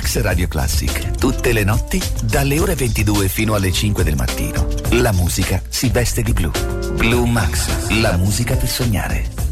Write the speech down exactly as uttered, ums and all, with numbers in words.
Max Radio Classic. Tutte le notti, dalle ore ventidue fino alle cinque del mattino. La musica si veste di blu. Blue Max, la musica per sognare.